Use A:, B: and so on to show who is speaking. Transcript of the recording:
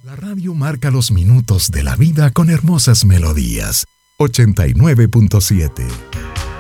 A: La radio marca los minutos de la vida con hermosas melodías. 89.7